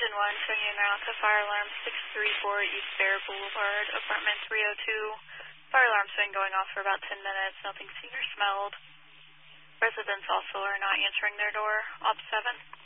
Engine 1, showing you now to fire alarm 634 East Bear Boulevard, apartment 302. Fire alarm's been going off for about 10 minutes, nothing seen or smelled. Residents also are not answering their door. Op 7.